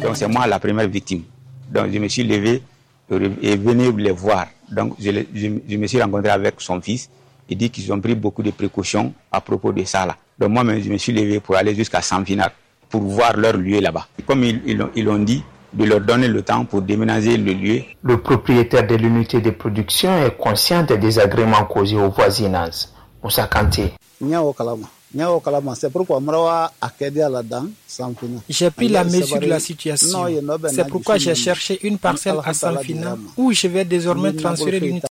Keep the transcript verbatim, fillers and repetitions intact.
Donc c'est moi la première victime. Donc je me suis levé et venu les voir. Donc je, je, je me suis rencontré avec son fils. Il dit qu'ils ont pris beaucoup de précautions à propos de ça là. Donc moi-même je me suis levé pour aller jusqu'à Sanfinac pour voir leur lieu là-bas. Comme ils, ils, ont, ils ont dit de leur donner le temps pour déménager le lieu. Le propriétaire de l'unité de production est conscient des désagréments causés au voisinage. Moussa Kanté. C'est pourquoi j'ai pris la mesure de la situation. C'est pourquoi j'ai cherché une parcelle à Sanfina où je vais désormais transférer l'unité.